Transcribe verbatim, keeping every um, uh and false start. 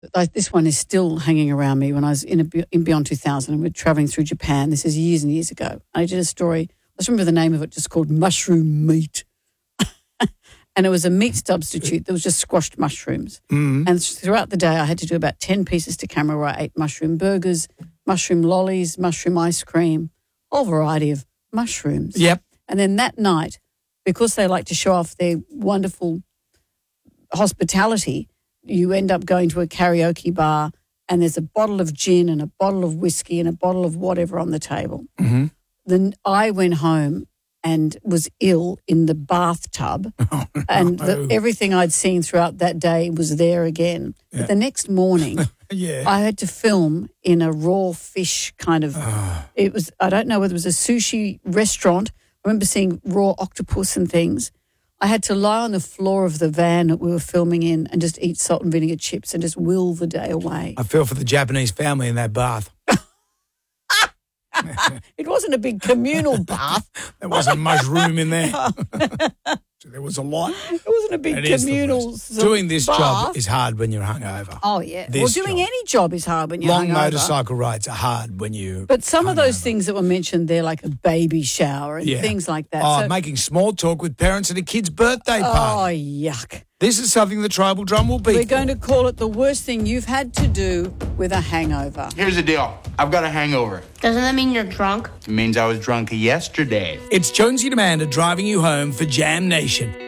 Like, this one is still hanging around me when I was in, a, in Beyond two thousand and we we're travelling through Japan. This is years and years ago. I did a story, I just remember the name of it, just called Mushroom Meat. And it was a meat substitute that was just squashed mushrooms. Mm. And throughout the day, I had to do about ten pieces to camera where I ate mushroom burgers, mushroom lollies, mushroom ice cream, whole variety of mushrooms. Yep. And then that night, because they like to show off their wonderful hospitality, you end up going to a karaoke bar and there's a bottle of gin and a bottle of whiskey and a bottle of whatever on the table. Mm-hmm. Then I went home and was ill in the bathtub, Oh, no. and the, everything I'd seen throughout that day was there again. Yeah. But the next morning, Yeah. I had to film in a raw fish kind of, Oh. it was, I don't know whether it was a sushi restaurant. I remember seeing raw octopus and things. I had to lie on the floor of the van that we were filming in and just eat salt and vinegar chips and just will the day away. I feel for the Japanese family in that bath. It wasn't a big communal bath. There wasn't much room in there. So there was a lot. It wasn't a big It is the communal worst. sort of Doing this bath. job is hard when you're hungover. Oh, yeah. This well, doing job. any job is hard when you're Long hungover. motorcycle rides are hard when you. But some of those hungover. things that were mentioned there, like a baby shower and Yeah. things like that. Oh, So- making small talk with parents at a kid's birthday oh, party. yuck. This is something the Tribal Drum will be. We're going to call it the worst thing you've had to do with a hangover. Here's the deal. I've got a hangover. Doesn't that mean you're drunk? It means I was drunk yesterday. It's Jonesy and Amanda driving you home for Jam Nation.